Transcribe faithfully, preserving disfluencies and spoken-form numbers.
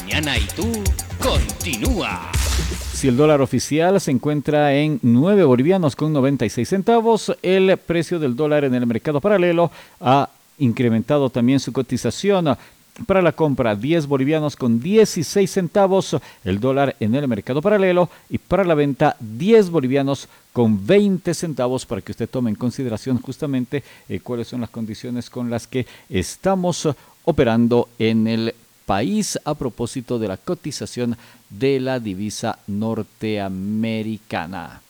Mañana y tú continúa. Si el dólar oficial se encuentra en nueve bolivianos con noventa y seis centavos, el precio del dólar en el mercado paralelo ha incrementado también su cotización. Para la compra, diez bolivianos con dieciséis centavos el dólar en el mercado paralelo, y para la venta, diez bolivianos con veinte centavos, para que usted tome en consideración justamente eh, cuáles son las condiciones con las que estamos operando en el país a propósito de la cotización de la divisa norteamericana.